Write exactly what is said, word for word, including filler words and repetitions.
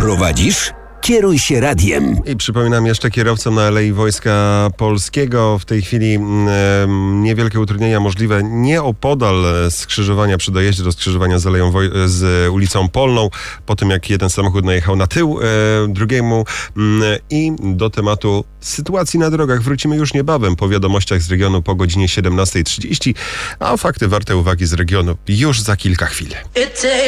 Prowadzisz? Kieruj się radiem. I przypominam jeszcze kierowcom na Alei Wojska Polskiego. W tej chwili mm, niewielkie utrudnienia możliwe nieopodal skrzyżowania, przy dojeździe do skrzyżowania z, Aleją Woj- z ulicą Polną, po tym jak jeden samochód najechał na tył e, drugiemu. Mm, I do tematu sytuacji na drogach wrócimy już niebawem po wiadomościach z regionu po godzinie siedemnasta trzydzieści, a fakty warte uwagi z regionu już za kilka chwil.